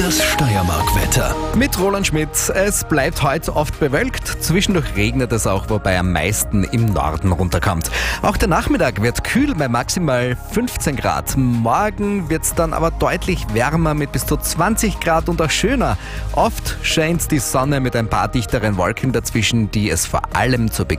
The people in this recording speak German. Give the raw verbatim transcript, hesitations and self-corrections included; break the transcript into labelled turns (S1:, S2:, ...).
S1: Das Steiermark-Wetter.
S2: Mit Roland Schmidt. Es bleibt heute oft bewölkt. Zwischendurch regnet es auch, wobei am meisten im Norden runterkommt. Auch der Nachmittag wird kühl bei maximal fünfzehn Grad. Morgen wird es dann aber deutlich wärmer mit bis zu zwanzig Grad und auch schöner. Oft scheint die Sonne mit ein paar dichteren Wolken dazwischen, die es vor allem zu Beginn